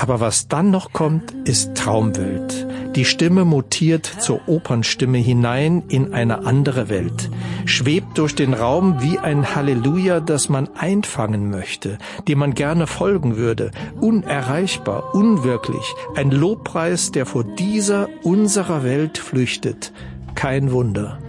Aber was dann noch kommt, ist Traumwelt. Die Stimme mutiert zur Opernstimme hinein in eine andere Welt, schwebt durch den Raum wie ein Halleluja, das man einfangen möchte, dem man gerne folgen würde, unerreichbar, unwirklich, ein Lobpreis, der vor dieser, unserer Welt flüchtet. Kein Wunder.